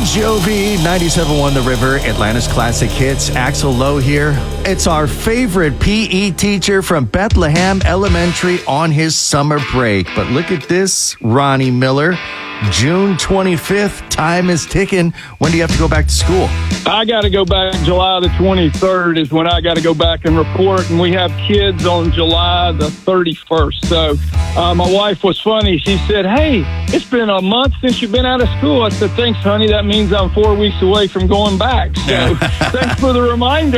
Jovi, 97.1 The River, Atlanta's classic hits. Axel Lowe here. It's our favorite PE teacher from Bethlehem Elementary on his summer break. But look at this, Ronnie Miller. June 25th, time is ticking. When do you have to go back to school? I got to go back July the 23rd is when I got to go back and report, and we have kids on July the 31st. So my wife was funny. She said, "Hey, it's been a month since you've been out of school." I said, "Thanks, honey. That means I'm 4 weeks away from going back." So thanks for the reminder.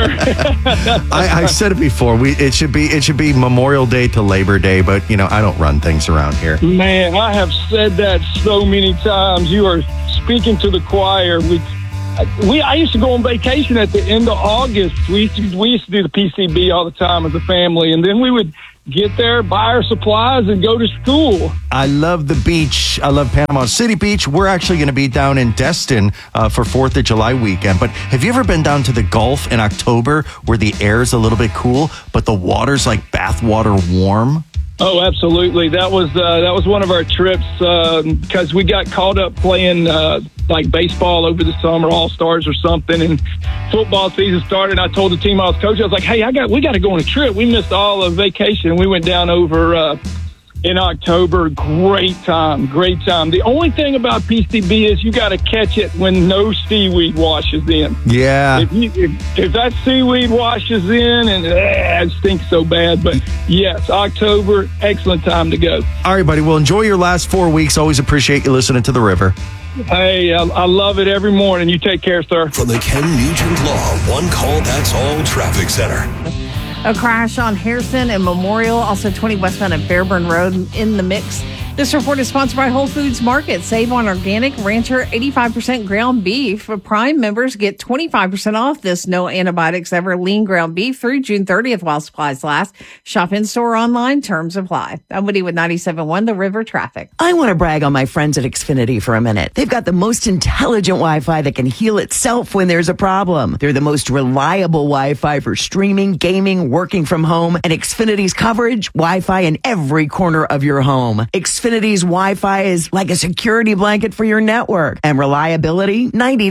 I said it before. It should be Memorial Day to Labor Day, but I don't run things around here. Man, I have said that so many times. You are speaking to the choir. I used to go on vacation at the end of August. We used to do the PCB all the time as a family, and then we would get there, buy our supplies, and go to school. I love the beach. I love Panama City Beach. We're actually going to be down in Destin for 4th of July weekend. But have you ever been down to the Gulf in October where the air is a little bit cool, but the water's like bathwater warm? Oh, absolutely. That was one of our trips because we got caught up playing like baseball over the summer, All-Stars or something, and football season started. And I told the team I was coaching, I was like, "Hey, we got to go on a trip." We missed all of vacation. We went down over in October. Great time. The only thing about PCB is you got to catch it when no seaweed washes in. Yeah. If that seaweed washes in, and it stinks so bad. But yes, October, excellent time to go. All right, buddy. Well, enjoy your last 4 weeks. Always appreciate you listening to The River. Hey, I love it every morning. You take care, sir. From the Ken Nugent Law One Call That's All Traffic Center. A crash on Harrison and Memorial, also 20 westbound at Fairburn Road in the mix. This report is sponsored by Whole Foods Market. Save on organic Rancher 85% ground beef. For Prime members, get 25% off this no antibiotics ever lean ground beef through June 30th while supplies last. Shop in store, online, terms apply. I'm Woody with 97.1 The River Traffic. I want to brag on my friends at Xfinity for a minute. They've got the most intelligent Wi-Fi that can heal itself when there's a problem. They're the most reliable Wi-Fi for streaming, gaming, working from home, and Xfinity's coverage, Wi-Fi in every corner of your home. Xfinity's Wi-Fi is like a security blanket for your network. And reliability,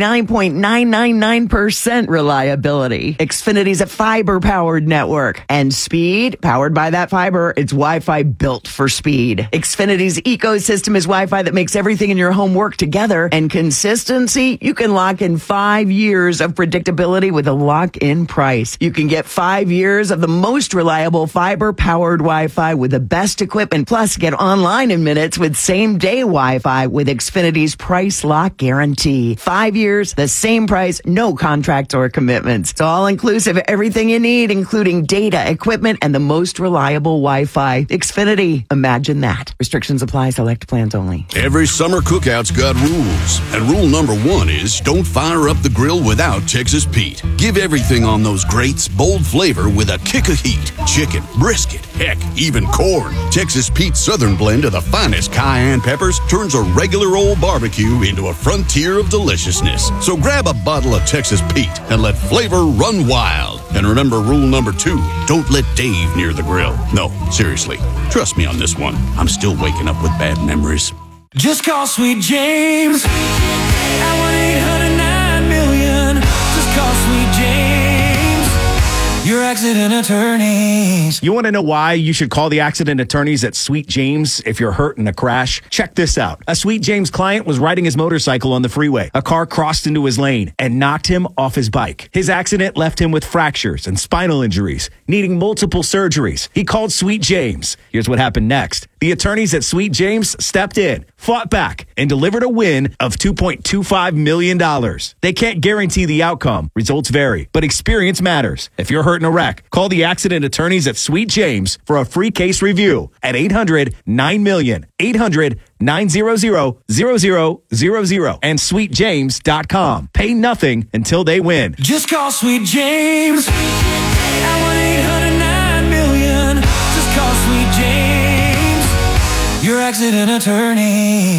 99.999% reliability. Xfinity's a fiber-powered network. And speed, powered by that fiber, it's Wi-Fi built for speed. Xfinity's ecosystem is Wi-Fi that makes everything in your home work together. And consistency, you can lock in 5 years of predictability with a lock-in price. You can get 5 years of the most reliable fiber-powered Wi-Fi with the best equipment, plus get online in minutes with same-day Wi-Fi with Xfinity's price lock guarantee. 5 years, the same price, no contracts or commitments. It's all-inclusive, everything you need, including data, equipment, and the most reliable Wi-Fi. Xfinity, imagine that. Restrictions apply, select plans only. Every summer cookout's got rules. And rule number 1 is don't fire up the grill without Texas Pete. Give everything on those grates bold flavor with a kick of heat. Chicken, brisket, heck, even corn. Texas Pete's Southern blend of the finest cayenne peppers turns a regular old barbecue into a frontier of deliciousness. So grab a bottle of Texas Pete and let flavor run wild. And remember rule number 2, don't let Dave near the grill. No, seriously, trust me on this one. I'm still waking up with bad memories. Just call Sweet James at 1-800-9-million. Just call Sweet James, your accident attorneys. You want to know why you should call the accident attorneys at Sweet James if you're hurt in a crash? Check this out. A Sweet James client was riding his motorcycle on the freeway. A car crossed into his lane and knocked him off his bike. His accident left him with fractures and spinal injuries, needing multiple surgeries. He called Sweet James. Here's what happened next. The attorneys at Sweet James stepped in, fought back, and delivered a win of $2.25 million. They can't guarantee the outcome. Results vary, but experience matters. If you're hurt in a wreck, call the accident attorneys at Sweet James for a free case review at 800-9-million, 800-900-0000, and sweetjames.com. Pay nothing until they win. Just call Sweet James at 1-800-9-million. Just call Sweet James, your accident attorneys.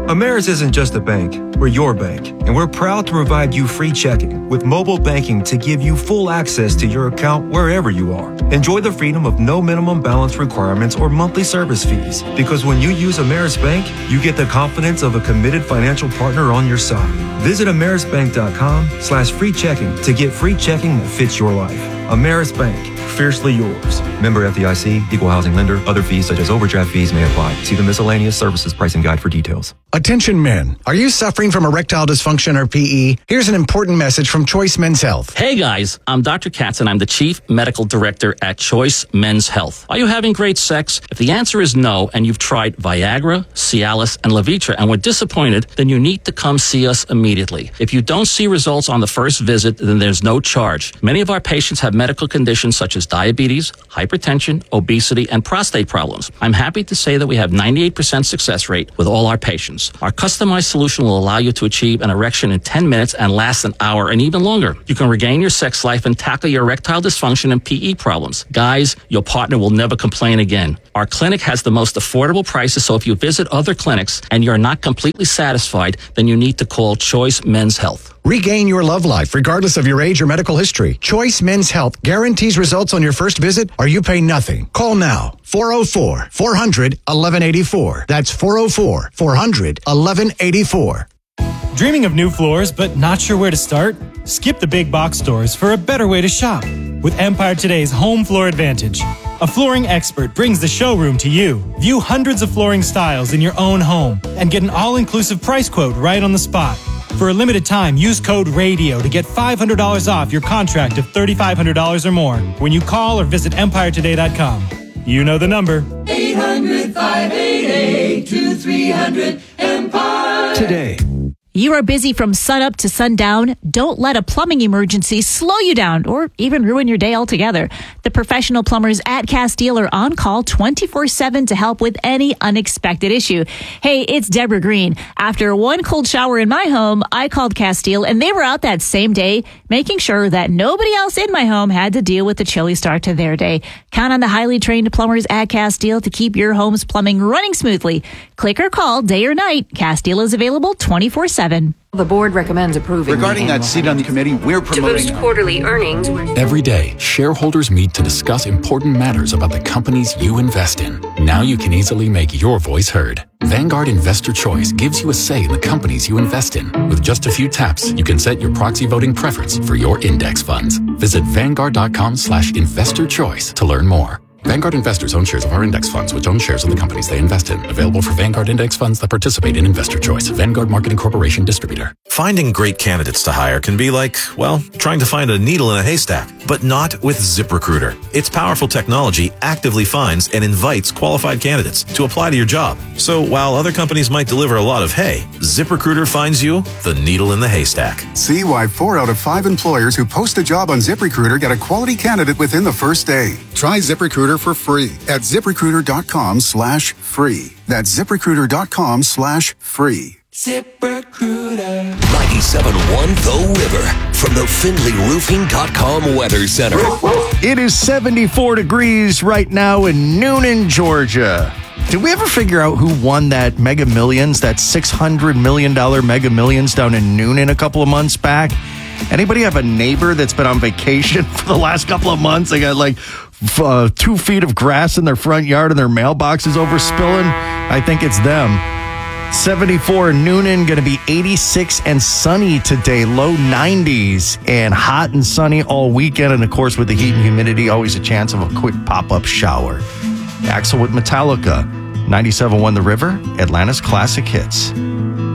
Ameris isn't just a bank, we're your bank, and we're proud to provide you free checking with mobile banking to give you full access to your account wherever you are. Enjoy the freedom of no minimum balance requirements or monthly service fees, because when you use Ameris Bank, you get the confidence of a committed financial partner on your side. Visit amerisbank.com/free checking to get free checking that fits your life. Ameris Bank, fiercely yours. Member FDIC, equal housing lender. Other fees such as overdraft fees may apply. See the miscellaneous services pricing guide for details. Attention men, are you suffering from erectile dysfunction or PE? Here's an important message from Choice Men's Health. Hey guys, I'm Dr. Katz and I'm the Chief Medical Director at Choice Men's Health. Are you having great sex? If the answer is no and you've tried Viagra, Cialis, and Levitra and were disappointed, then you need to come see us immediately. If you don't see results on the first visit, then there's no charge. Many of our patients have medical conditions such as diabetes, hypertension, obesity, and prostate problems. I'm happy to say that we have 98% success rate with all our patients. Our customized solution will allow you to achieve an erection in 10 minutes and last an hour and even longer. You can regain your sex life and tackle your erectile dysfunction and PE problems. Guys, your partner will never complain again. Our clinic has the most affordable prices, so if you visit other clinics and you're not completely satisfied, then you need to call Choice Men's Health. Regain your love life regardless of your age or medical history. Choice Men's Health guarantees results on your first visit or you pay nothing. Call now. 404-400-1184. That's 404-400-1184. Dreaming of new floors but not sure where to start? Skip the big box stores for a better way to shop with Empire Today's Home Floor Advantage. A flooring expert brings the showroom to you. View hundreds of flooring styles in your own home and get an all-inclusive price quote right on the spot. For a limited time, use code RADIO to get $500 off your contract of $3,500 or more when you call or visit EmpireToday.com. You know the number. 800-588-2300 Today. You are busy from sunup to sundown. Don't let a plumbing emergency slow you down or even ruin your day altogether. The professional plumbers at Castile are on call 24/7 to help with any unexpected issue. Hey, it's Deborah Green. After one cold shower in my home, I called Castile and they were out that same day, making sure that nobody else in my home had to deal with the chilly start to their day. Count on the highly trained plumbers at Castile to keep your home's plumbing running smoothly. Click or call day or night. Castile is available 24/7. The board recommends approving. Regarding that seat on the committee, we're promoting to boost quarterly earnings. Every day, shareholders meet to discuss important matters about the companies you invest in. Now you can easily make your voice heard. Vanguard Investor Choice gives you a say in the companies you invest in. With just a few taps, you can set your proxy voting preference for your index funds. Visit Vanguard.com/investor choice to learn more. Vanguard investors own shares of our index funds, which own shares of the companies they invest in. Available for Vanguard index funds that participate in Investor Choice. Vanguard Marketing Corporation distributor. Finding great candidates to hire can be like, well, trying to find a needle in a haystack, but not with ZipRecruiter. Its powerful technology actively finds and invites qualified candidates to apply to your job. So while other companies might deliver a lot of hay, ZipRecruiter finds you the needle in the haystack. See why 4 out of 5 employers who post a job on ZipRecruiter get a quality candidate within the first day. Try ZipRecruiter for free at ZipRecruiter.com/free. That's ZipRecruiter.com/free. ZipRecruiter. 97.1 The River from the FindlayRoofing.com Weather Center. It is 74 degrees right now in Noonan, Georgia. Did we ever figure out who won that Mega Millions, that $600 million Mega Millions down in Noonan a couple of months back? Anybody have a neighbor that's been on vacation for the last couple of months? They got like 2 feet of grass in their front yard and their mailbox is overspilling. I think it's them. 74 in Noonan, going to be 86 and sunny today, low 90s, and hot and sunny all weekend. And of course, with the heat and humidity, always a chance of a quick pop-up shower. Axel with Metallica, 97.1 The River, Atlanta's classic hits.